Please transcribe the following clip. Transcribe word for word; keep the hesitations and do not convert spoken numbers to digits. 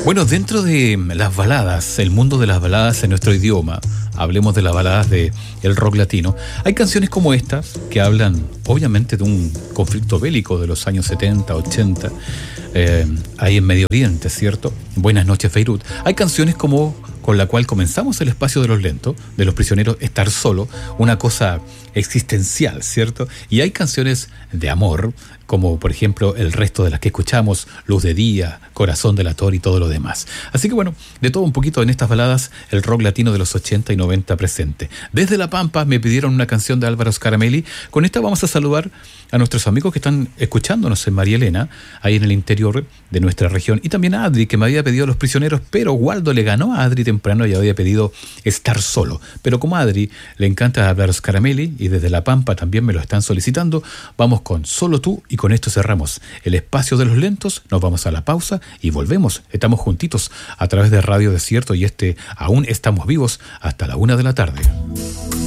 Bueno, dentro de las baladas, el mundo de las baladas en nuestro idioma, hablemos de las baladas del rock latino, hay canciones como estas que hablan obviamente de un conflicto bélico de los años setenta, ochenta, eh, ahí en Medio Oriente, ¿cierto? Buenas noches, Beirut. Hay canciones como con la cual comenzamos el espacio de los lentos, de los prisioneros, Estar Solo, una cosa existencial, ¿cierto? Y hay canciones de amor, como por ejemplo el resto de las que escuchamos, Luz de Día, Corazón delator y todo lo demás. Así que bueno, de todo un poquito en estas baladas, el rock latino de los ochenta y noventa presente. Desde La Pampa me pidieron una canción de Álvaro Scaramelli. Con esta vamos a saludar a nuestros amigos que están escuchándonos en María Elena, ahí en el interior de nuestra región, y también a Adri, que me había pedido Los Prisioneros, pero Waldo le ganó a Adri temprano y había pedido Estar Solo. Pero como a Adri le encanta Álvaro Scaramelli y desde La Pampa también me lo están solicitando, vamos con Solo Tú y con esto cerramos el espacio de los lentos. Nos vamos a la pausa y volvemos. Estamos juntitos a través de Radio Desierto y este Aún Estamos Vivos hasta la una de la tarde.